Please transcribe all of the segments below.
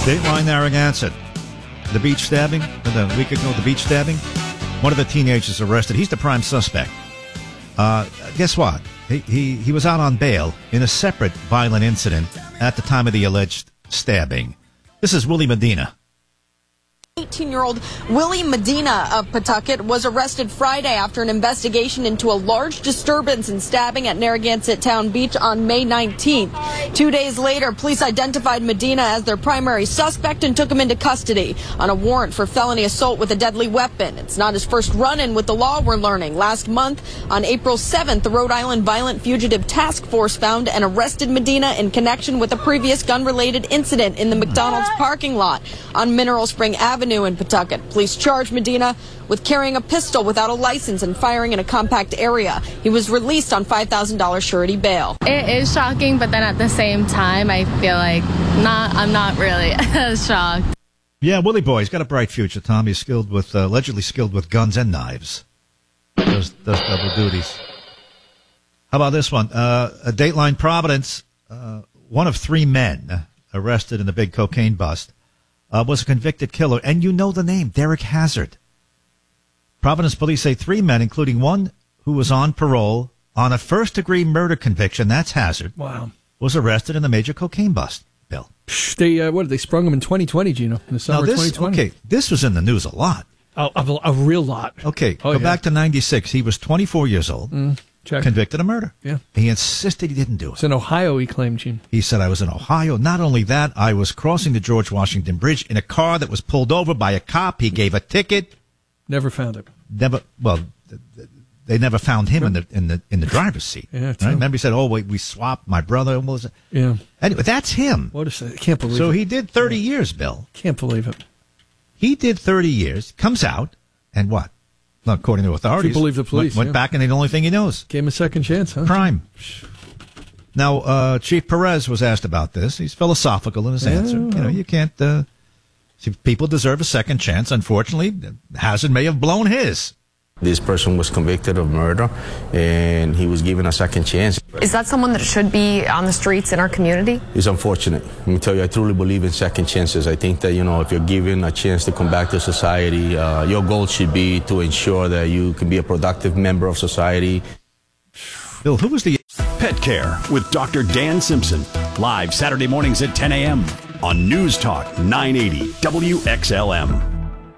Dateline Narragansett. The beach stabbing, a week ago, the beach stabbing. One of the teenagers arrested. He's the prime suspect. Guess what? He was out on bail in a separate violent incident at the time of the alleged stabbing. This is Willie Medina. 18-year-old Willie Medina of Pawtucket was arrested Friday after an investigation into a large disturbance and stabbing at Narragansett Town Beach on May 19th. 2 days later, police identified Medina as their primary suspect and took him into custody on a warrant for felony assault with a deadly weapon. It's not his first run-in with the law, we're learning. Last month, on April 7th, the Rhode Island Violent Fugitive Task Force found and arrested Medina in connection with a previous gun-related incident in the McDonald's parking lot on Mineral Spring Avenue in Pawtucket. Police charged Medina with carrying a pistol without a license and firing in a compact area. He was released on $5,000 surety bail. It is shocking, but then at the same time, I feel like I'm not really shocked. Yeah, Willie Boy's got a bright future, Tom. He's allegedly skilled with guns and knives. Does double duties. How about this one? A Dateline Providence, one of three men arrested in the big cocaine bust was a convicted killer, and you know the name, Derek Hazard. Providence police say three men, including one who was on parole on a first-degree murder conviction, that's Hazard, wow, was arrested in the major cocaine bust, Bill. They sprung him in 2020, Gino, in the summer of 2020. Okay, this was in the news a lot. A real lot. Okay, go back to 96. He was 24 years old. Convicted of murder. Yeah. He insisted he didn't do it. It's in Ohio, he claimed, Gene. He said, I was in Ohio. Not only that, I was crossing the George Washington Bridge in a car that was pulled over by a cop. He gave a ticket. Never found him. They never found him in the driver's seat. Yeah, right? Remember, he said, "Oh, wait, we swapped my brother." What was it? Yeah. Anyway, that's him. What is that? I can't believe it. So he did 30 years, Bill. Can't believe it. He did 30 years, comes out, and what? Well, according to authorities, if you believe the police, went back, and the only thing he knows. Gave him a second chance, huh? Crime. Now, Chief Perez was asked about this. He's philosophical in his answer. You know, you can't. People deserve a second chance. Unfortunately, Hazard may have blown his. This person was convicted of murder, and he was given a second chance. Is that someone that should be on the streets in our community? It's unfortunate. Let me tell you, I truly believe in second chances. I think that, if you're given a chance to come back to society, your goal should be to ensure that you can be a productive member of society. Bill, who was the... Pet Care with Dr. Dan Simpson. Live Saturday mornings at 10 a.m. on News Talk 980 WXLM.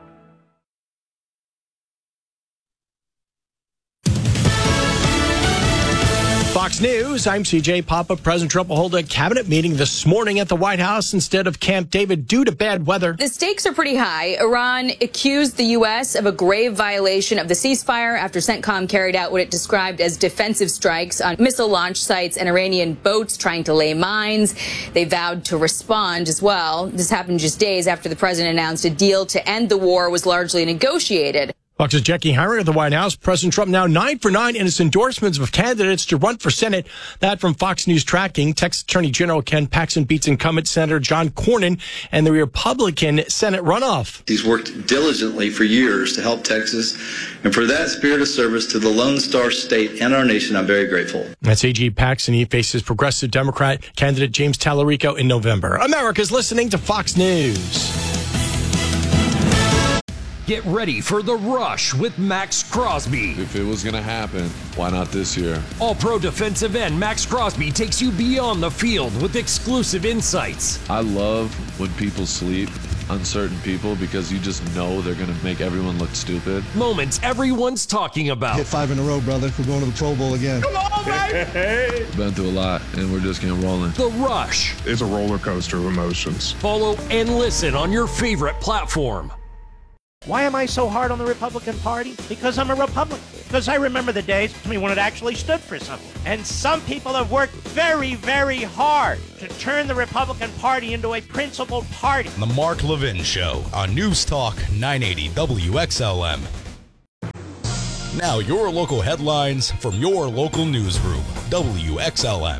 Fox News, I'm CJ Papa. President Trump will hold a cabinet meeting this morning at the White House instead of Camp David due to bad weather. The stakes are pretty high. Iran accused the U.S. of a grave violation of the ceasefire after CENTCOM carried out what it described as defensive strikes on missile launch sites and Iranian boats trying to lay mines. They vowed to respond as well. This happened just days after the president announced a deal to end the war was largely negotiated. Fox's Jackie Hiron at the White House. President Trump now 9 for 9 in his endorsements of candidates to run for Senate. That from Fox News Tracking. Texas Attorney General Ken Paxton beats incumbent Senator John Cornyn and the Republican Senate runoff. He's worked diligently for years to help Texas, and for that spirit of service to the Lone Star State and our nation, I'm very grateful. That's A.G. Paxton. He faces progressive Democrat candidate James Tallarico in November. America's listening to Fox News. Get ready for The Rush with Max Crosby. If it was going to happen, why not this year? All-pro defensive end Max Crosby takes you beyond the field with exclusive insights. I love when people sleep on certain people because you just know they're going to make everyone look stupid. Moments everyone's talking about. Hit 5 in a row, brother. We're going to the Pro Bowl again. Come on, baby! Been through a lot, and we're just getting rolling. The Rush. It's a roller coaster of emotions. Follow and listen on your favorite platform. Why am I so hard on the Republican Party? Because I'm a Republican. Because I remember the days when it actually stood for something. And some people have worked very, very hard to turn the Republican Party into a principled party. The Mark Levin Show on News Talk 980 WXLM. Now your local headlines from your local newsroom, WXLM.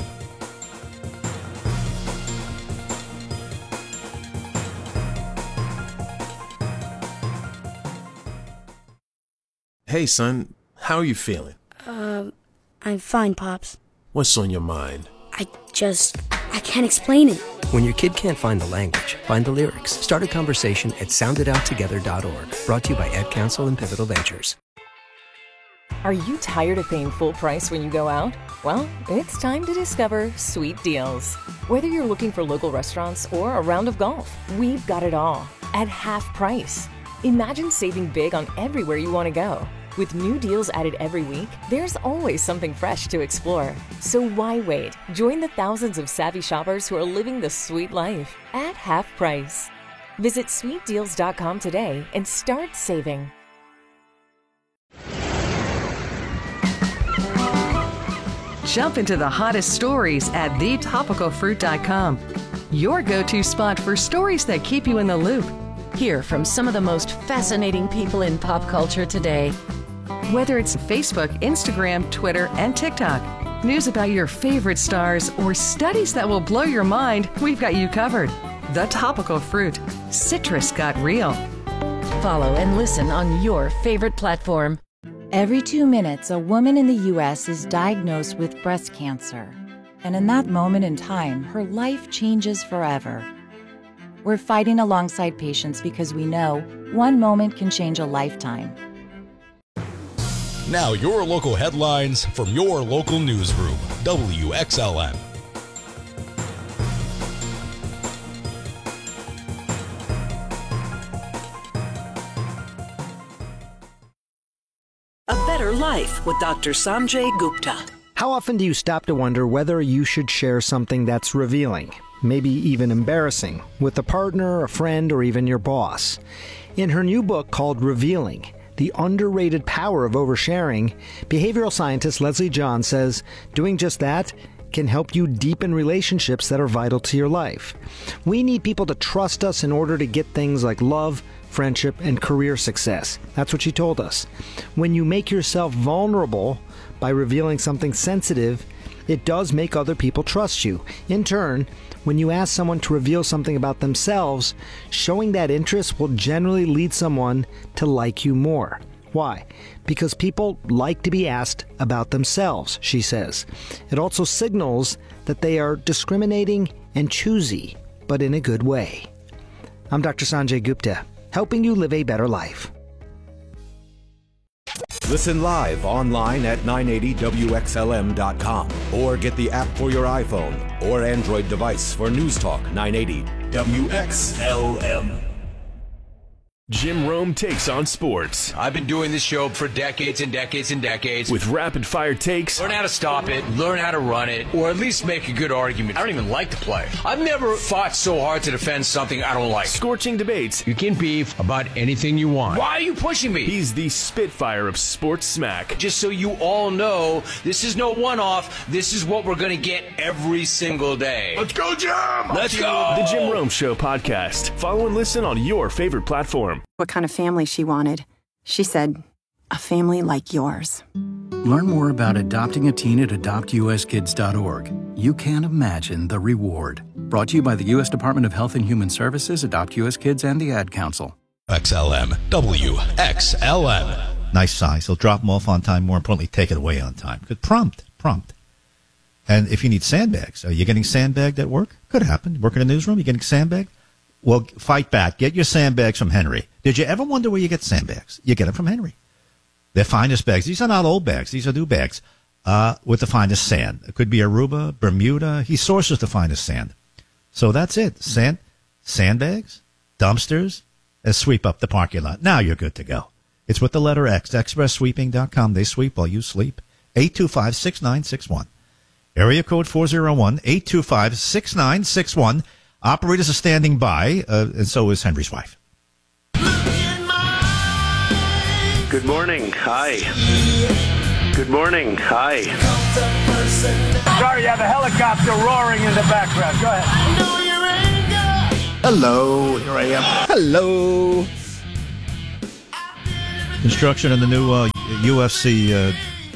Hey, son, how are you feeling? I'm fine, Pops. What's on your mind? I I can't explain it. When your kid can't find the language, find the lyrics. Start a conversation at soundedouttogether.org. Brought to you by Ad Council and Pivotal Ventures. Are you tired of paying full price when you go out? Well, it's time to discover Sweet Deals. Whether you're looking for local restaurants or a round of golf, we've got it all at half price. Imagine saving big on everywhere you want to go. With new deals added every week, there's always something fresh to explore. So why wait? Join the thousands of savvy shoppers who are living the sweet life at half price. Visit sweetdeals.com today and start saving. Jump into the hottest stories at thetopicalfruit.com. Your go-to spot for stories that keep you in the loop. Hear from some of the most fascinating people in pop culture today. Whether it's Facebook, Instagram, Twitter, and TikTok, news about your favorite stars, or studies that will blow your mind, we've got you covered. The Topical Fruit. Citrus got real. Follow and listen on your favorite platform. Every 2 minutes, a woman in the U.S. is diagnosed with breast cancer. And in that moment in time, her life changes forever. We're fighting alongside patients because we know one moment can change a lifetime. Now your local headlines from your local newsroom, WXLM. A Better Life with Dr. Sanjay Gupta. How often do you stop to wonder whether you should share something that's revealing, maybe even embarrassing, with a partner, a friend, or even your boss? In her new book called Revealing, The Underrated Power of Oversharing, behavioral scientist Leslie John says doing just that can help you deepen relationships that are vital to your life. We need people to trust us in order to get things like love, friendship, and career success. That's what she told us. When you make yourself vulnerable by revealing something sensitive, it does make other people trust you. In turn, when you ask someone to reveal something about themselves, showing that interest will generally lead someone to like you more. Why? Because people like to be asked about themselves, she says. It also signals that they are discriminating and choosy, but in a good way. I'm Dr. Sanjay Gupta, helping you live a better life. Listen live online at 980WXLM.com or get the app for your iPhone or Android device for News Talk 980 WXLM. Jim Rome takes on sports. I've been doing this show for decades and decades and decades. With rapid-fire takes. Learn how to stop it, learn how to run it, or at least make a good argument. I don't even like the play. I've never fought so hard to defend something I don't like. Scorching debates. You can beef about anything you want. Why are you pushing me? He's the Spitfire of sports smack. Just so you all know, this is no one-off. This is what we're going to get every single day. Let's go, Jim! Let's go! The Jim Rome Show podcast. Follow and listen on your favorite platform. What kind of family she wanted. She said, a family like yours. Learn more about adopting a teen at adoptuskids.org. You can't imagine the reward. Brought to you by the U.S. Department of Health and Human Services, Adopt U.S. Kids, and the Ad Council. XLM, WXLM. Nice size. He'll drop them off on time. More importantly, take it away on time. Good. Prompt. And if you need sandbags, are you getting sandbagged at work? Could happen. Work in a newsroom, you getting sandbagged? Well, fight back. Get your sandbags from Henry. Did you ever wonder where you get sandbags? You get them from Henry. They're finest bags. These are not old bags. These are new bags with the finest sand. It could be Aruba, Bermuda. He sources the finest sand. So that's it. Sandbags, dumpsters, and sweep up the parking lot. Now you're good to go. It's with the letter X, expresssweeping.com. They sweep while you sleep. 825-6961. Area code 401-825-6961. Operators are standing by, and so is Henry's wife. Good morning. Hi. Good morning. Hi. Sorry, you have a helicopter roaring in the background. Go ahead. Hello. Here I am. Hello. Construction in the new UFC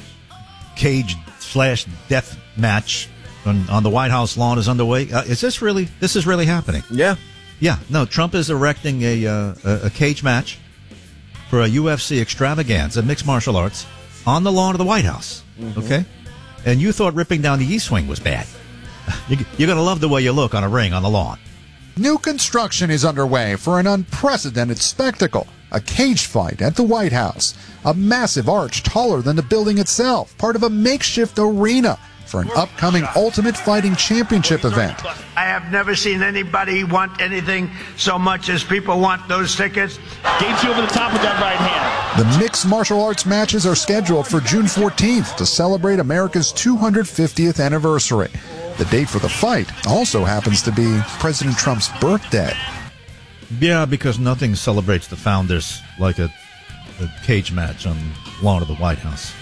cage/death match on the White House lawn is underway. This is really happening? Yeah. Yeah. No, Trump is erecting a cage match for a UFC extravaganza, mixed martial arts, on the lawn of the White House. Mm-hmm. Okay? And you thought ripping down the East Wing was bad. You're going to love the way you look on a ring on the lawn. New construction is underway for an unprecedented spectacle, a cage fight at the White House. A massive arch taller than the building itself, part of a makeshift arena for an upcoming Ultimate Fighting Championship event. I have never seen anybody want anything so much as people want those tickets. Gates over the top with that right hand. The mixed martial arts matches are scheduled for June 14th to celebrate America's 250th anniversary. The date for the fight also happens to be President Trump's birthday. Yeah, because nothing celebrates the founders like a cage match on the lawn of the White House.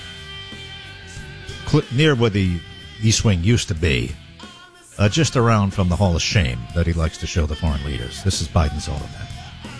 Near where the East Wing used to be, just around from the Hall of Shame that he likes to show the foreign leaders. This is Biden's all of that.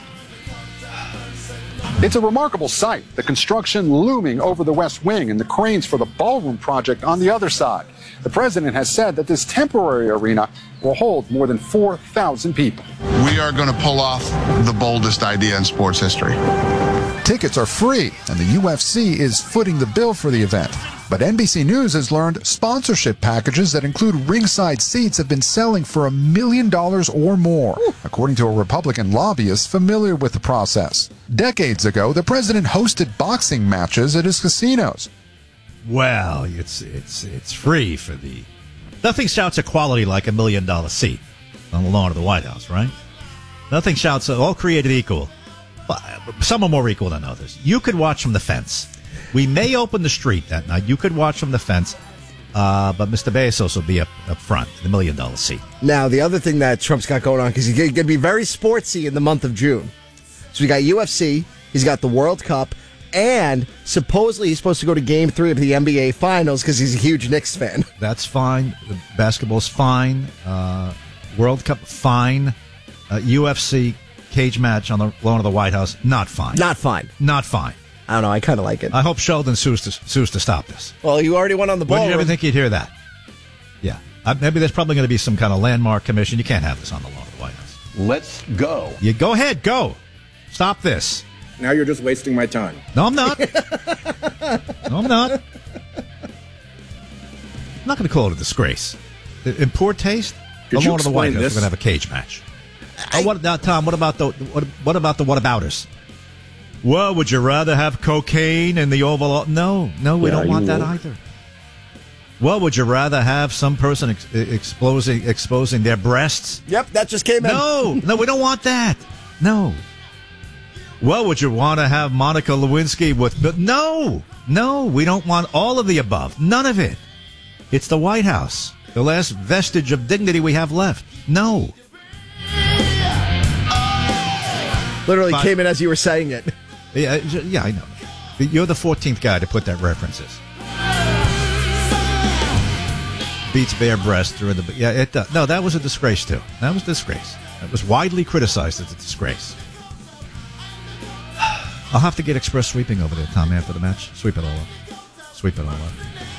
It's a remarkable sight, the construction looming over the West Wing and the cranes for the ballroom project on the other side. The president has said that this temporary arena will hold more than 4,000 people. We are going to pull off the boldest idea in sports history. Tickets are free, and the UFC is footing the bill for the event. But NBC News has learned sponsorship packages that include ringside seats have been selling for $1 million or more, according to a Republican lobbyist familiar with the process. Decades ago, the president hosted boxing matches at his casinos. Well, it's free for the... Nothing shouts equality like $1 million seat on the lawn of the White House, right? Nothing shouts all created equal. Some are more equal than others. You could watch from the fence. We may open the street that night. You could watch from the fence, but Mr. Bezos will be up front, the $1 million seat. Now, the other thing that Trump's got going on, because he's going to be very sportsy in the month of June. So we got UFC, he's got the World Cup, and supposedly he's supposed to go to Game 3 of the NBA Finals because he's a huge Knicks fan. That's fine. Basketball's fine. World Cup, fine. UFC cage match on the lawn of the White House, not fine. Not fine. Not fine. I don't know. I kind of like it. I hope Sheldon sues to stop this. Well, you already went on the ball. Wouldn't you ever think you'd hear that? Yeah. Maybe there's probably going to be some kind of landmark commission. You can't have this on the lawn of the White House. Let's go. You go ahead. Go. Stop this. Now you're just wasting my time. No, I'm not. No, I'm not. I'm not going to call it a disgrace. In poor taste, the lawn of the White House, we're going to have a cage match. Tom, what about the whatabouters? Well, would you rather have cocaine in the Oval? No, we don't want that either. Well, would you rather have some person exposing their breasts? Yep, that just came in. No, we don't want that. No. Well, would you want to have Monica Lewinsky with... No, we don't want all of the above. None of it. It's the White House, the last vestige of dignity we have left. No. Literally came in as you were saying it. Yeah, I know. You're the 14th guy to put that references. Beats bare breast through the... Yeah, it does. No, that was a disgrace, too. That was a disgrace. That was widely criticized as a disgrace. I'll have to get express sweeping over there, Tom, after the match. Sweep it all up.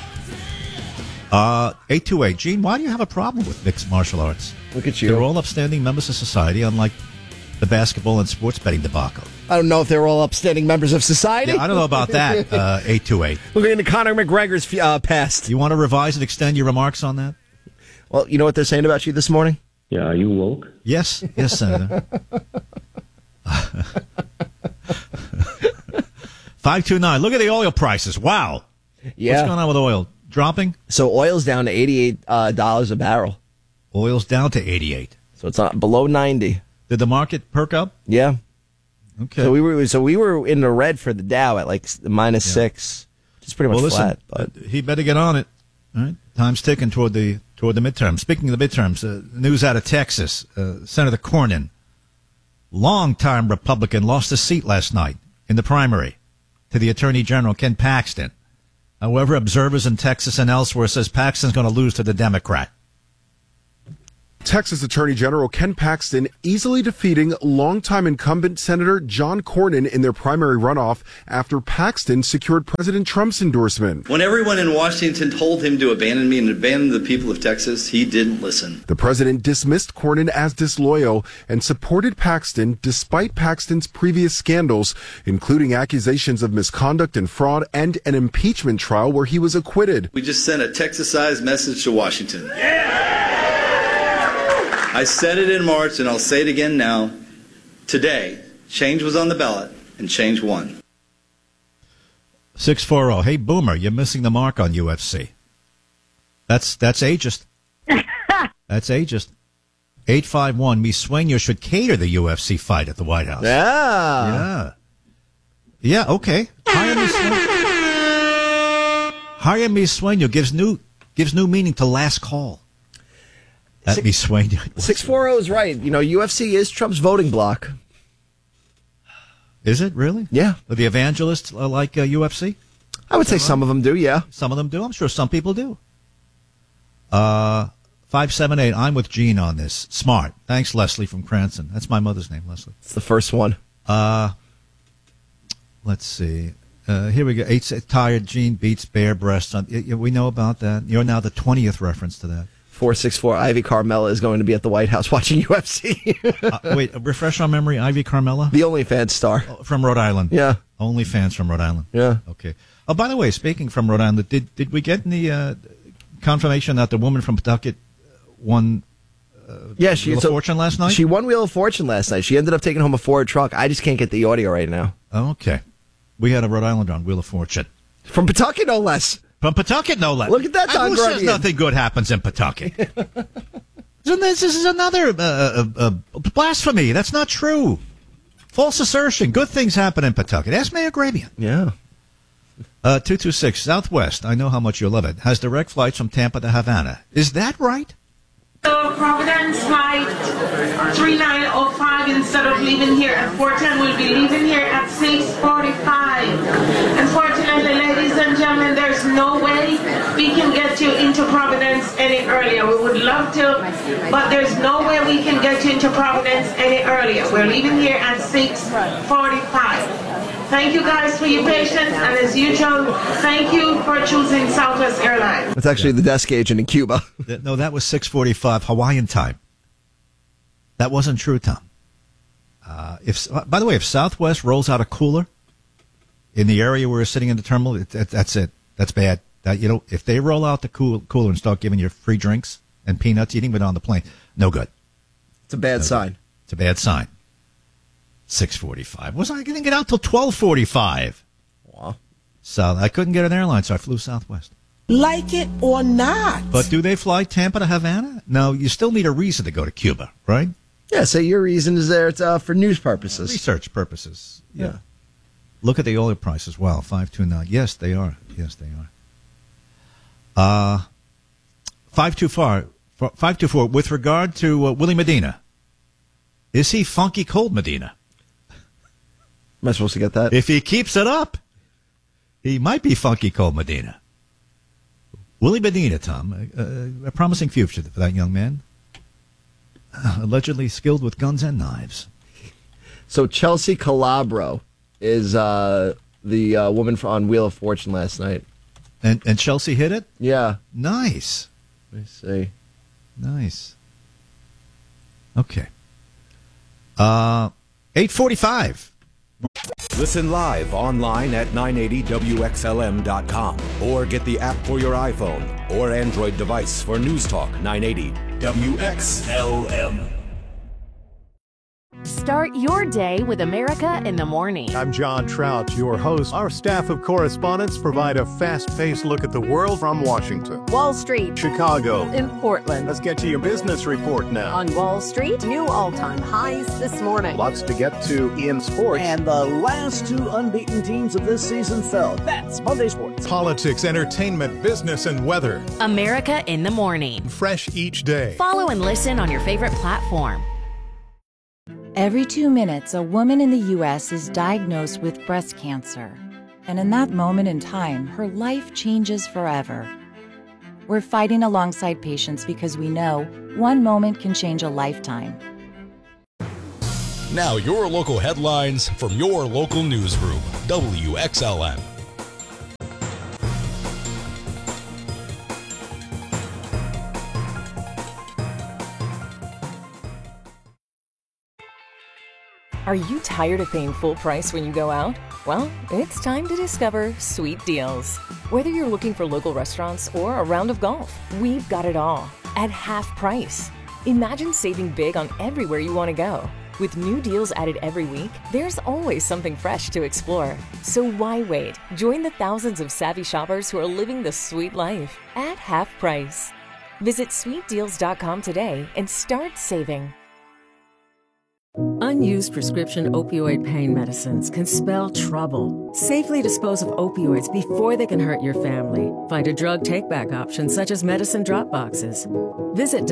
828. Gene, why do you have a problem with mixed martial arts? Look at you. They're all upstanding members of society, unlike the basketball and sports betting debacle. I don't know if they're all upstanding members of society. Yeah, I don't know about that, 828. Looking into Conor McGregor's past. You want to revise and extend your remarks on that? Well, you know what they're saying about you this morning? Yeah, are you woke? Yes, Senator. 529. Look at the oil prices. Wow. Yeah. What's going on with oil? Dropping? So oil's down to $88 a barrel. Oil's down to 88. So it's below 90. Did the market perk up? Yeah. Okay. So we were in the red for the Dow at like -6. It's pretty much flat. But he better get on it. All right. Time's ticking toward the midterms. Speaking of the midterms, news out of Texas. Senator Cornyn, longtime Republican, lost a seat last night in the primary to the Attorney General, Ken Paxton. However, observers in Texas and elsewhere says Paxton's going to lose to the Democrat. Texas Attorney General Ken Paxton easily defeating longtime incumbent Senator John Cornyn in their primary runoff after Paxton secured President Trump's endorsement. When everyone in Washington told him to abandon me and abandon the people of Texas, he didn't listen. The president dismissed Cornyn as disloyal and supported Paxton despite Paxton's previous scandals, including accusations of misconduct and fraud and an impeachment trial where he was acquitted. We just sent a Texas-sized message to Washington. Yeah! I said it in March, and I'll say it again now. Today, change was on the ballot, and change won. 640. Hey, Boomer, you're missing the mark on UFC. That's ageist. That's ageist. 851. Mi Sueño should cater the UFC fight at the White House. Yeah. Yeah, okay. Hire Mi Sueño gives new meaning to last call. At Mi Sueño. 640 is right. You know, UFC is Trump's voting bloc. Is it really? Yeah. Are the evangelists like UFC? I would say some of them do, yeah. Some of them do. I'm sure some people do. 578. I'm with Gene on this. Smart. Thanks, Leslie from Cranston. That's my mother's name, Leslie. It's the first one. Let's see. Here we go. 8 tired Gene beats bare breasts. We know about that. You're now the 20th reference to that. 464. Ivy Carmella is going to be at the White House watching UFC. Wait, refresh our memory. Ivy Carmella? The OnlyFans star. From Rhode Island. Yeah. OnlyFans from Rhode Island. Yeah. Okay. Oh, by the way, speaking from Rhode Island, did we get any confirmation that the woman from Pawtucket won Wheel of Fortune last night? She won Wheel of Fortune last night. She ended up taking home a Ford truck. I just can't get the audio right now. Okay. We had a Rhode Islander on Wheel of Fortune. From Pawtucket, no less. From Pawtucket, no less. Look at that, Don Who says nothing good happens in Pawtucket? This is another blasphemy. That's not true. False assertion. Good things happen in Pawtucket. Ask Mayor Grabian. Yeah. 226 Southwest. I know how much you love it. Has direct flights from Tampa to Havana. Is that right? So Providence flight 3905, instead of leaving here at 4:10, we'll be leaving here at 6:45. Unfortunately, ladies and gentlemen, there's no way we can get you into Providence any earlier. We would love to, but there's no way we can get you into Providence any earlier. We're leaving here at 6:45. Thank you guys for your patience, and as usual, thank you for choosing Southwest Airlines. That's actually the desk agent in Cuba. No, that was 6:45 Hawaiian time. That wasn't true, Tom. By the way, if Southwest rolls out a cooler in the area where we're sitting in the terminal, that's it. That's bad. If they roll out the cooler and start giving you free drinks and peanuts, eating it on the plane, no good. It's a bad sign. It's a bad sign. 6:45. I didn't get out till 12:45. Wow. So I couldn't get an airline, so I flew Southwest. Like it or not. But do they fly Tampa to Havana? No, you still need a reason to go to Cuba, right? Yeah, so your reason is there. It's for news purposes. Research purposes. Yeah. Look at the oil price as well, 529. Yes, they are. 524. With regard to Willie Medina, is he funky cold Medina? Am I supposed to get that? If he keeps it up, he might be funky cold Medina. Willie Medina, Tom, a promising future for that young man. Allegedly skilled with guns and knives. So Chelsea Calabro is the woman on Wheel of Fortune last night. And Chelsea hit it? Yeah. Nice. Let me see. Nice. Okay. 8:45. Listen live online at 980WXLM.com or get the app for your iPhone or Android device for News Talk 980 WXLM. Start your day with America in the Morning. I'm John Trout, your host. Our staff of correspondents provide a fast-paced look at the world from Washington, Wall Street, Chicago, and Portland. Let's get to your business report now. On Wall Street, new all-time highs this morning. Lots to get to in sports. And the last two unbeaten teams of this season fell. That's Monday Sports. Politics, entertainment, business, and weather. America in the Morning. Fresh each day. Follow and listen on your favorite platform. Every 2 minutes, a woman in the U.S. is diagnosed with breast cancer. And in that moment in time, her life changes forever. We're fighting alongside patients because we know one moment can change a lifetime. Now your local headlines from your local newsroom, WXLM. Are you tired of paying full price when you go out? Well, it's time to discover Sweet Deals. Whether you're looking for local restaurants or a round of golf, we've got it all at half price. Imagine saving big on everywhere you want to go. With new deals added every week, there's always something fresh to explore. So why wait? Join the thousands of savvy shoppers who are living the sweet life at half price. Visit sweetdeals.com today and start saving. Unused prescription opioid pain medicines can spell trouble. Safely dispose of opioids before they can hurt your family. Find a drug take-back option such as medicine drop boxes. Visit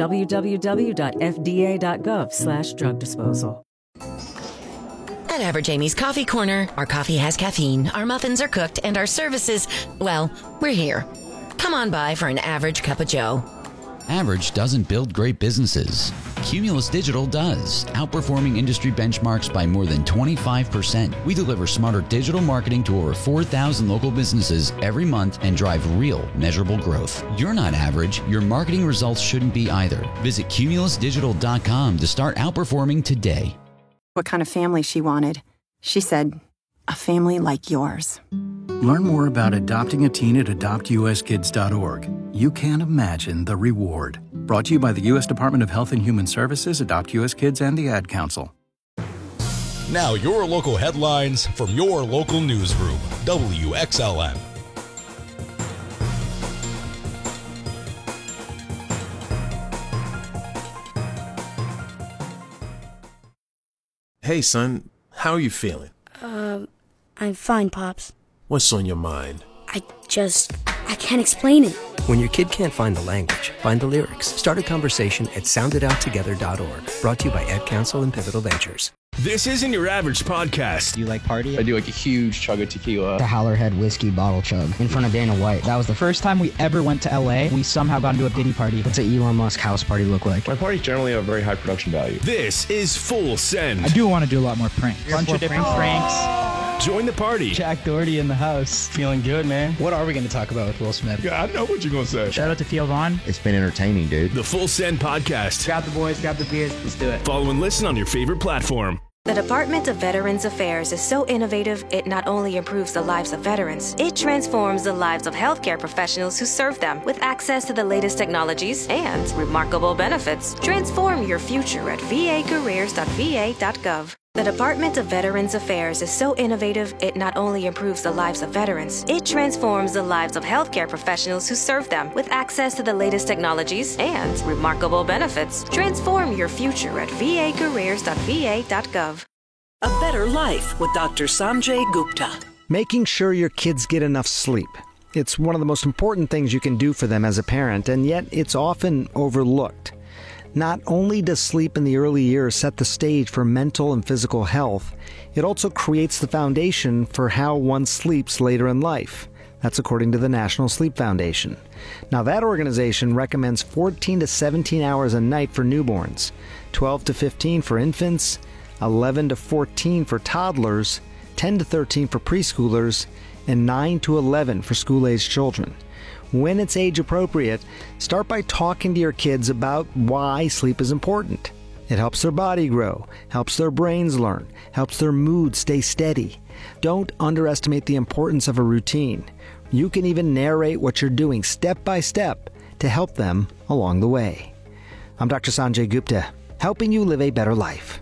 www.fda.gov/drug disposal. At Average Amy's Coffee Corner, our coffee has caffeine, our muffins are cooked, and our services, well, we're here. Come on by for an average cup of joe. Average doesn't build great businesses. Cumulus Digital does, outperforming industry benchmarks by more than 25%. We deliver smarter digital marketing to over 4,000 local businesses every month and drive real, measurable growth. You're not average. Your marketing results shouldn't be either. Visit cumulusdigital.com to start outperforming today. What kind of family she wanted. She said, a family like yours. Learn more about adopting a teen at adoptuskids.org. You can't imagine the reward. Brought to you by the U.S. Department of Health and Human Services, Adopt U.S. Kids, and the Ad Council. Now your local headlines from your local newsroom, WXLM. Hey, son, how are you feeling? I'm fine, Pops. What's on your mind? I can't explain it. When your kid can't find the language, find the lyrics. Start a conversation at sounditouttogether.org. Brought to you by Ad Council and Pivotal Ventures. This isn't your average podcast. Do you like party? I do like a huge chug of tequila. The Howlerhead whiskey bottle chug in front of Dana White. That was the first time we ever went to LA. We somehow got into a Diddy party. What's an Elon Musk house party look like? My parties generally have very high production value. This is Full Send. I do want to do a lot more pranks. Bunch of different pranks. Join the party. Jack Doherty in the house. Feeling good, man. What are we going to talk about with Will Smith? Yeah, I know what you're going to say. Shout out to Theo Vaughn. It's been entertaining, dude. The Full Send podcast. Grab the boys, grab the beers. Let's do it. Follow and listen on your favorite platform. The Department of Veterans Affairs is so innovative, it not only improves the lives of veterans, it transforms the lives of healthcare professionals who serve them with access to the latest technologies and remarkable benefits. Transform your future at vacareers.va.gov. The Department of Veterans Affairs is so innovative, it not only improves the lives of veterans, it transforms the lives of healthcare professionals who serve them with access to the latest technologies and remarkable benefits. Transform your future at vacareers.va.gov. A Better Life with Dr. Sanjay Gupta. Making sure your kids get enough sleep. It's one of the most important things you can do for them as a parent, and yet it's often overlooked. Not only does sleep in the early years set the stage for mental and physical health, it also creates the foundation for how one sleeps later in life. That's according to the National Sleep Foundation. Now, that organization recommends 14 to 17 hours a night for newborns, 12 to 15 for infants, 11 to 14 for toddlers, 10 to 13 for preschoolers, and 9 to 11 for school-aged children. When it's age appropriate, start by talking to your kids about why sleep is important. It helps their body grow, helps their brains learn, helps their mood stay steady. Don't underestimate the importance of a routine. You can even narrate what you're doing step by step to help them along the way. I'm Dr. Sanjay Gupta, helping you live a better life.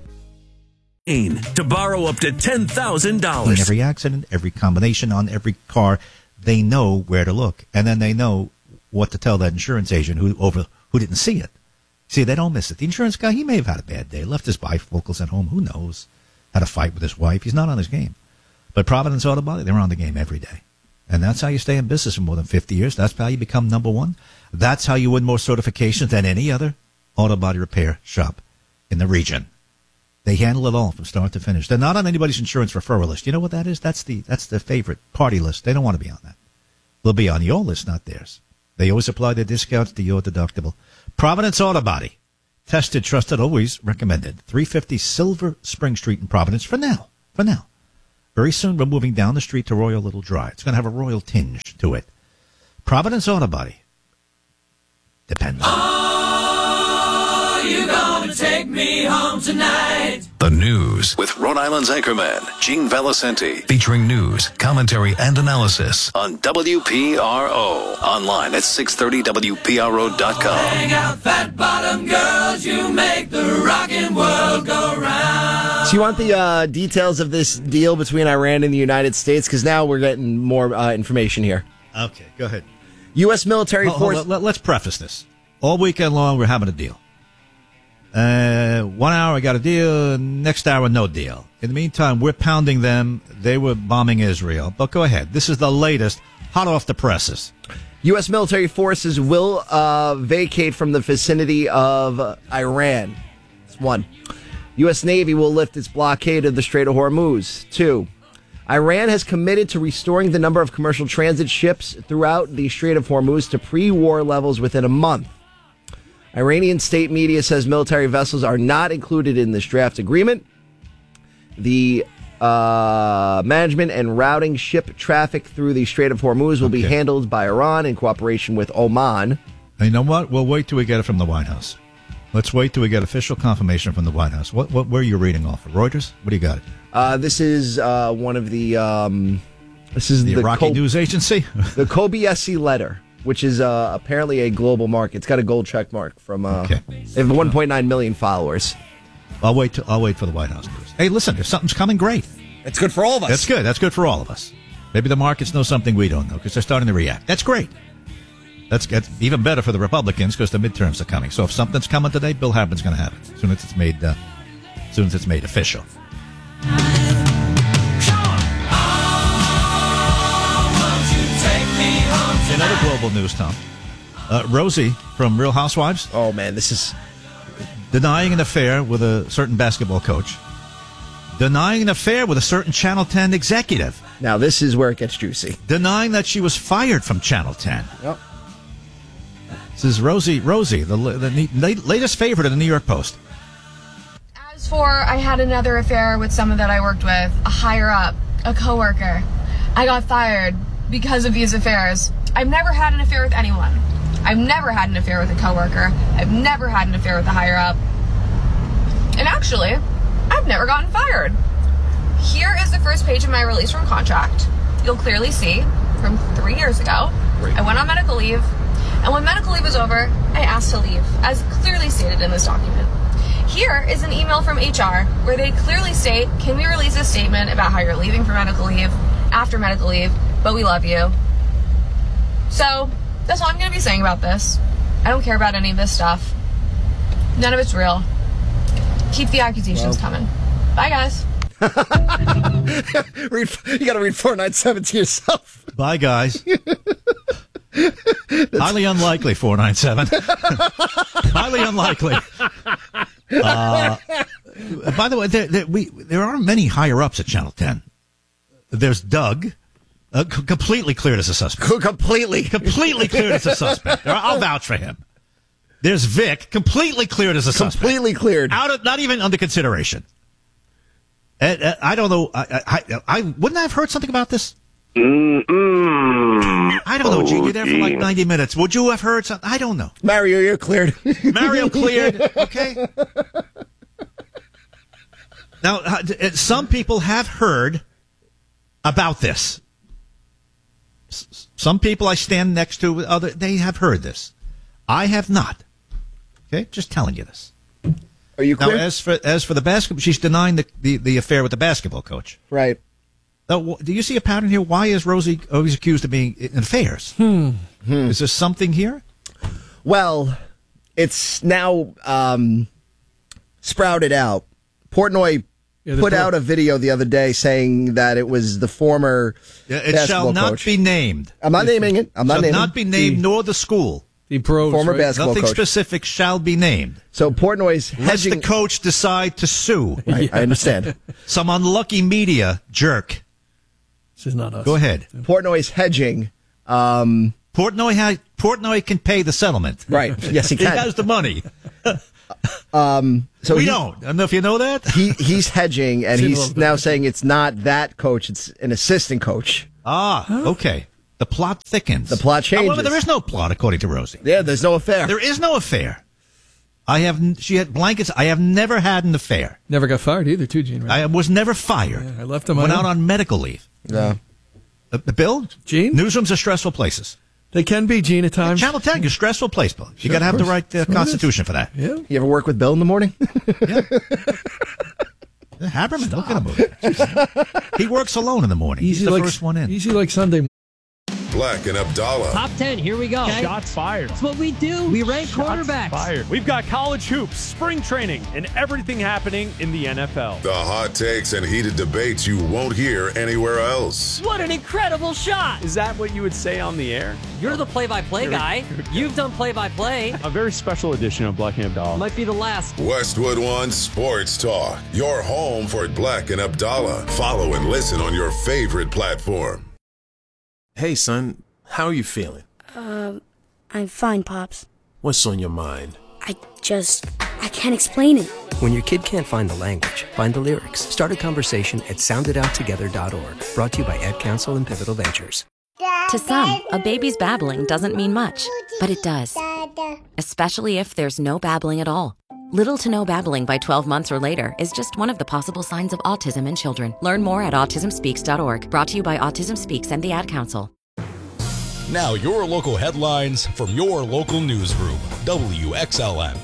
To borrow up to $10,000. In every accident, every combination on every car, they know where to look, and then they know what to tell that insurance agent who didn't see it. See, they don't miss it. The insurance guy, he may have had a bad day, left his bifocals at home. Who knows? Had a fight with his wife. He's not on his game. But Providence Auto Body, they're on the game every day. And that's how you stay in business for more than 50 years. That's how you become number one. That's how you win more certifications than any other auto body repair shop in the region. They handle it all from start to finish. They're not on anybody's insurance referral list. You know what that is? That's the favorite party list. They don't want to be on that. They'll be on your list, not theirs. They always apply their discounts to your deductible. Providence Auto Body. Tested, trusted, always recommended. 350 Silver Spring Street in Providence for now. Very soon we're moving down the street to Royal Little Dry. It's going to have a royal tinge to it. Providence Auto Body. Depends. Are you going to take me home tonight? The News with Rhode Island's anchorman, Gene Valicenti, featuring news, commentary, and analysis on WPRO. Online at 630WPRO.com. Hang out, fat bottom girls, you make the rockin' world go round. So you want the details of this deal between Iran and the United States? Because now we're getting more information here. Okay, go ahead. U.S. military force... Let's preface this. All weekend long, we're having a deal. 1 hour, I got a deal. Next hour, no deal. In the meantime, we're pounding them. They were bombing Israel. But go ahead. This is the latest, hot off the presses. U.S. military forces will vacate from the vicinity of Iran. That's 1. U.S. Navy will lift its blockade of the Strait of Hormuz. 2. Iran has committed to restoring the number of commercial transit ships throughout the Strait of Hormuz to pre-war levels within a month. Iranian state media says military vessels are not included in this draft agreement. The management and routing ship traffic through the Strait of Hormuz will be handled by Iran in cooperation with Oman. You know what? We'll wait till we get it from the White House. Let's wait till we get official confirmation from the White House. Where are you reading off of? Reuters? What do you got? This is one of the... this is the Iraqi news agency? The Kobiesi letter, which is apparently a global mark. It's got a gold check mark from... They have 1.9 million followers. I'll wait for the White House news. Hey, listen, if something's coming, great. It's good for all of us. That's good. That's good for all of us. Maybe the markets know something we don't know because they're starting to react. That's great. That's even better for the Republicans because the midterms are coming. So if something's coming today, Bill Hartman's going to have it as soon as it's made official. Another global news, Tom. Rosie from Real Housewives. Oh, man, this is... Denying an affair with a certain basketball coach. Denying an affair with a certain Channel 10 executive. Now, this is where it gets juicy. Denying that she was fired from Channel 10. Yep. This is Rosie, the latest favorite of the New York Post. As for, I had another affair with someone that I worked with, a higher up, a coworker. I got fired because of these affairs. I've never had an affair with anyone. I've never had an affair with a coworker. I've never had an affair with a higher up. And actually, I've never gotten fired. Here is the first page of my release from contract. You'll clearly see from 3 years ago, I went on medical leave, and when medical leave was over, I asked to leave, as clearly stated in this document. Here is an email from HR where they clearly state, can we release a statement about how you're leaving for medical leave, after medical leave, but we love you. So, that's all I'm going to be saying about this. I don't care about any of this stuff. None of it's real. Keep the accusations coming. Bye, guys. You got to read 497 to yourself. Bye, guys. Highly unlikely, 497. Highly unlikely. By the way, there aren't many higher ups at Channel 10. There's Doug. Completely cleared as a suspect. Completely cleared as a suspect. I'll vouch for him. There's Vic, completely cleared as a suspect. Completely cleared. Not even under consideration. I don't know. I wouldn't I have heard something about this? I don't know, Gene. You're there for like 90 minutes. Would you have heard something? I don't know. Mario, you're cleared. Mario cleared. Okay. Now, some people have heard about this. Some people I stand next to, they have heard this. I have not. Okay, just telling you this. Are you clear? Now, as for the basketball, she's denying the affair with the basketball coach. Right. Now, do you see a pattern here? Why is Rosie always accused of being in affairs? Is there something here? Well, it's now sprouted out. Portnoy put out a video the other day saying that it was the former it shall not be named. I'm not naming it. I'm not naming it. Shall not be named, nor the school. The pros, former right? basketball Nothing coach. specific shall be named. So Portnoy's hedging. Lest the coach decide to sue. Right, I understand. Some unlucky media jerk. This is not us. Go ahead. Portnoy's hedging. Portnoy can pay the settlement. Right. Yes, he can. He has the money. So we don't. I don't know if you know that. He's hedging, and he's now saying it's not that coach; it's an assistant coach. Okay. The plot thickens. The plot changes. However, there is no plot, according to Rosie. Yeah, there's no affair. There is no affair. She had blankets. I have never had an affair. Never got fired either, too, Gene. Right? I was never fired. Yeah, I left him. Went out on medical leave. Yeah. Bill? Gene? Newsrooms are stressful places. They can be, Gene, at times. Channel 10 is a stressful place, Bill. You got to have the right constitution for that. Yeah. You ever work with Bill in the morning? Yeah. Haberman, look at him. He works alone in the morning. He's the first one in. Easy like Sunday. Black and Abdallah. Top 10, here we go. Okay. Shots fired. That's what we do. We rank quarterbacks. Fired. We've got college hoops, spring training, and everything happening in the NFL. The hot takes and heated debates you won't hear anywhere else. What an incredible shot. Is that what you would say on the air? You're the play-by-play guy. You've done play-by-play. A very special edition of Black and Abdallah. Might be the last. Westwood One Sports Talk. Your home for Black and Abdallah. Follow and listen on your favorite platform. Hey, son, how are you feeling? I'm fine, Pops. What's on your mind? I can't explain it. When your kid can't find the language, find the lyrics. Start a conversation at sounditouttogether.org. Brought to you by Ad Council and Pivotal Ventures. To some, a baby's babbling doesn't mean much, but it does. Especially if there's no babbling at all. Little to no babbling by 12 months or later is just one of the possible signs of autism in children. Learn more at autismspeaks.org. Brought to you by Autism Speaks and the Ad Council. Now your local headlines from your local newsroom, WXLM.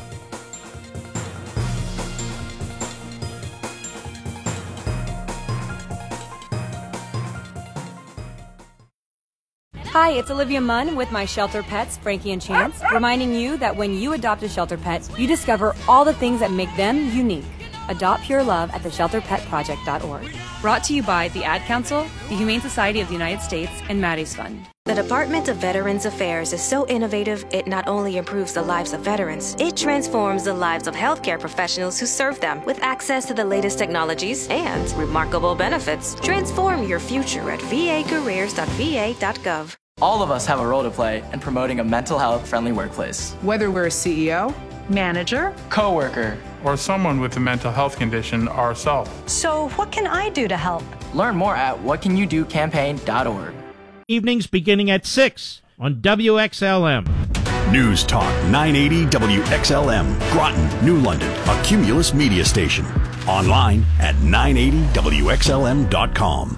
Hi, it's Olivia Munn with my shelter pets, Frankie and Chance, reminding you that when you adopt a shelter pet, you discover all the things that make them unique. Adopt pure love at theshelterpetproject.org. Brought to you by the Ad Council, the Humane Society of the United States, and Maddie's Fund. The Department of Veterans Affairs is so innovative, it not only improves the lives of veterans, it transforms the lives of healthcare professionals who serve them with access to the latest technologies and remarkable benefits. Transform your future at vacareers.va.gov. All of us have a role to play in promoting a mental health friendly workplace. Whether we're a CEO, manager, coworker, or someone with a mental health condition ourselves. So what can I do to help? Learn more at whatcanyoudocampaign.org. Evenings beginning at 6 on WXLM. News Talk 980 WXLM. Groton, New London, a Cumulus media station. Online at 980WXLM.com.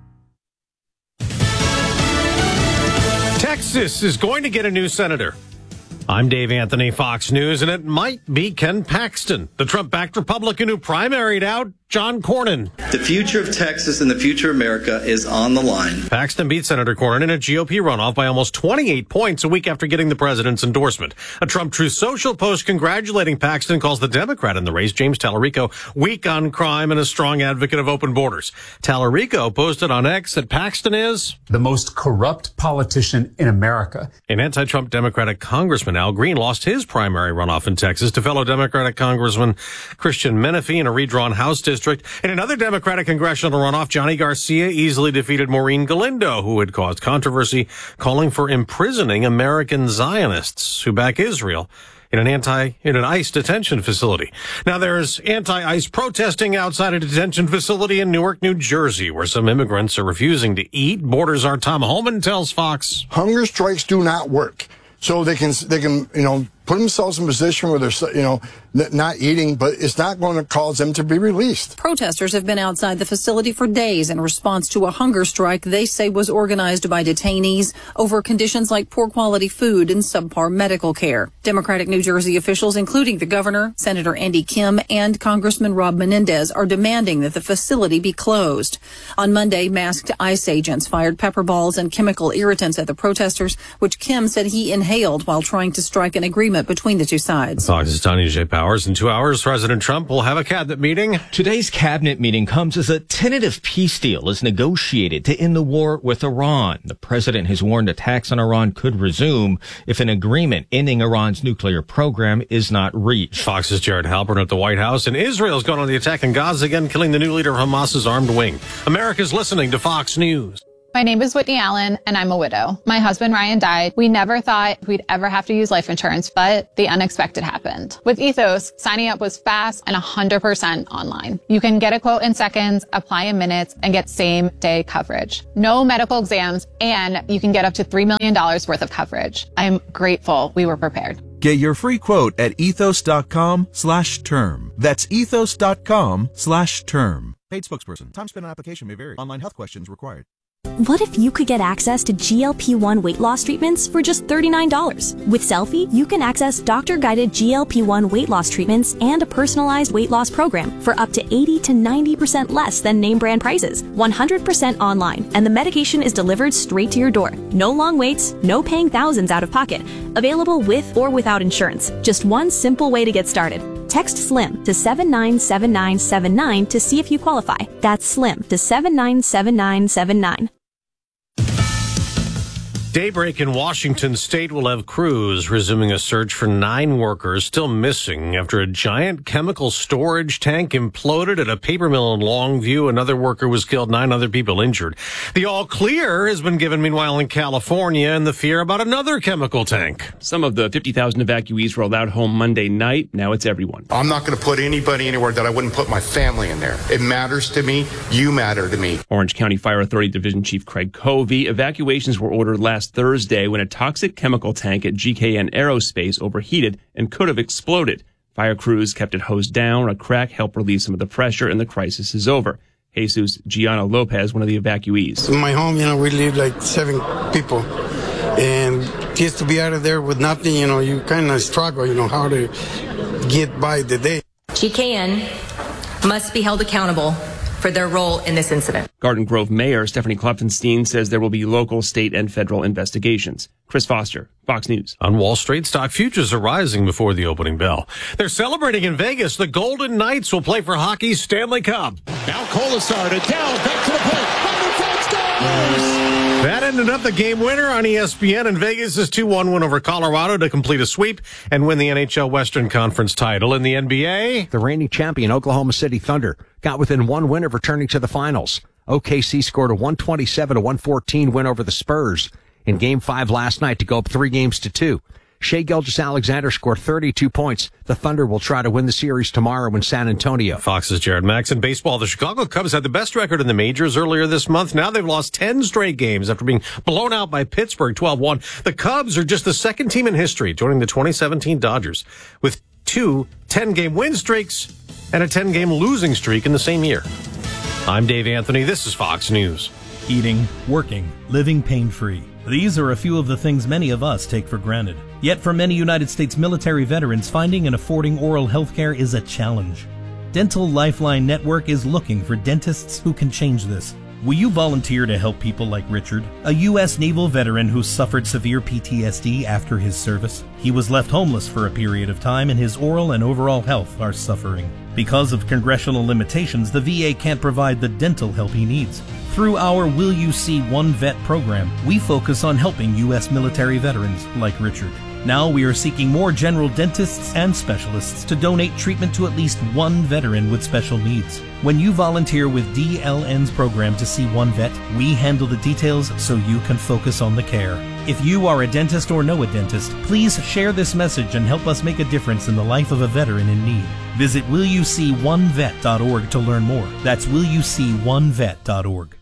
Texas is going to get a new senator. I'm Dave Anthony, Fox News, and it might be Ken Paxton, the Trump-backed Republican who primaried out John Cornyn. The future of Texas and the future of America is on the line. Paxton beat Senator Cornyn in a GOP runoff by almost 28 points a week after getting the president's endorsement. A Trump Truth Social post congratulating Paxton calls the Democrat in the race, James Tallarico, weak on crime and a strong advocate of open borders. Tallarico posted on X that Paxton is the most corrupt politician in America. An anti-Trump Democratic Congressman, Al Green, lost his primary runoff in Texas to fellow Democratic Congressman Christian Menifee in a redrawn House district. In another Democratic congressional runoff, Johnny Garcia easily defeated Maureen Galindo, who had caused controversy, calling for imprisoning American Zionists who back Israel in an ICE detention facility. Now there's anti-ICE protesting outside a detention facility in Newark, New Jersey, where some immigrants are refusing to eat. Borders our Tom Holman tells Fox. Hunger strikes do not work. So they can, put themselves in a position where they're, not eating, but it's not going to cause them to be released. Protesters have been outside the facility for days in response to a hunger strike they say was organized by detainees over conditions like poor quality food and subpar medical care. Democratic New Jersey officials, including the governor, Senator Andy Kim, and Congressman Rob Menendez, are demanding that the facility be closed. On Monday, masked ICE agents fired pepper balls and chemical irritants at the protesters, which Kim said he inhaled while trying to strike an agreement between the two sides. Fox's Tanya J. Powers. In 2 hours, President Trump will have a cabinet meeting. Today's cabinet meeting comes as a tentative peace deal is negotiated to end the war with Iran. The president has warned attacks on Iran could resume if an agreement ending Iran's nuclear program is not reached. Fox's Jared Halpern at the White House. And Israel's gone on the attack in Gaza again, killing the new leader of Hamas's armed wing. America's listening to Fox News. My name is Whitney Allen, and I'm a widow. My husband, Ryan, died. We never thought we'd ever have to use life insurance, but the unexpected happened. With Ethos, signing up was fast and 100% online. You can get a quote in seconds, apply in minutes, and get same-day coverage. No medical exams, and you can get up to $3 million worth of coverage. I'm grateful we were prepared. Get your free quote at ethos.com/term. That's ethos.com/term. Paid spokesperson. Time spent on application may vary. Online health questions required. What if you could get access to GLP-1 weight loss treatments for just $39? With Selfie, you can access doctor-guided GLP-1 weight loss treatments and a personalized weight loss program for up to 80 to 90% less than name brand prices, 100% online, and the medication is delivered straight to your door. No long waits, no paying thousands out of pocket. Available with or without insurance. Just one simple way to get started. Text SLIM to 797979 to see if you qualify. That's SLIM to 797979. Daybreak in Washington state will have crews resuming a search for 9 workers still missing after a giant chemical storage tank imploded at a paper mill in Longview. Another worker was killed, 9 other people injured. The all clear has been given, meanwhile, in California, and the fear about another chemical tank. Some of the 50,000 evacuees rolled out home Monday night. Now it's everyone. I'm not going to put anybody anywhere that I wouldn't put my family in there. It matters to me. You matter to me. Orange County Fire Authority Division Chief Craig Covey. Evacuations were ordered last Thursday when a toxic chemical tank at GKN Aerospace overheated and could have exploded. Fire crews kept it hosed down. A crack helped relieve some of the pressure, and the crisis is over. Jesus Gianna Lopez, one of the evacuees. In my home, we live like 7 people. And just to be out of there with nothing, you kind of struggle, how to get by the day. GKN must be held accountable for their role in this incident. Garden Grove Mayor Stephanie Klopfenstein says there will be local, state, and federal investigations. Chris Foster, Fox News. On Wall Street, stock futures are rising before the opening bell. They're celebrating in Vegas. The Golden Knights will play for hockey's Stanley Cup. Now Kolasar to down, back to the plate. Thundercats scores! That ended up the game winner on ESPN, and Vegas' 2-1 win over Colorado to complete a sweep and win the NHL Western Conference title. In the NBA, the reigning champion Oklahoma City Thunder got within 1 win of returning to the finals. OKC scored a 127-114 win over the Spurs in Game 5 last night to go up 3-2. Shai Gilgeous-Alexander scored 32 points. The Thunder will try to win the series tomorrow in San Antonio. Fox's Jared Max. In baseball, the Chicago Cubs had the best record in the majors earlier this month. Now they've lost 10 straight games after being blown out by Pittsburgh 12-1. The Cubs are just the second team in history, joining the 2017 Dodgers, with 2 10-game win streaks and a 10-game losing streak in the same year. I'm Dave Anthony. This is Fox News. Eating, working, living pain-free. These are a few of the things many of us take for granted. Yet for many United States military veterans, finding and affording oral health care is a challenge. Dental Lifeline Network is looking for dentists who can change this. Will you volunteer to help people like Richard, a U.S. naval veteran who suffered severe PTSD after his service? He was left homeless for a period of time, and his oral and overall health are suffering. Because of congressional limitations, the VA can't provide the dental help he needs. Through our Will You See One Vet program, we focus on helping U.S. military veterans like Richard. Now we are seeking more general dentists and specialists to donate treatment to at least one veteran with special needs. When you volunteer with DLN's program to see one vet, we handle the details so you can focus on the care. If you are a dentist or know a dentist, please share this message and help us make a difference in the life of a veteran in need. Visit willyouseeonevet.org to learn more. That's willyouseeonevet.org.